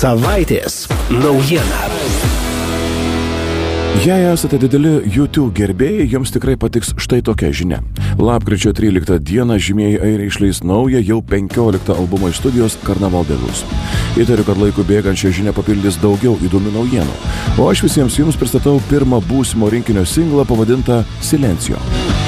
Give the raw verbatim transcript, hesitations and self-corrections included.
Savaitės naujiena. Jei esate dideli U two gerbėjai, jums tikrai patiks štai tokia žinia. Lapkričio tryliktą dieną žymieji airiai išleis naują, jau penkioliktą albumą iš studijos Carnaval de Luz. Įtariu, kad laiku bėgant šią žinią papildys daugiau įdomių naujienų. O aš visiems jums pristatau pirmą būsimo rinkinio singlą pavadintą Silencio.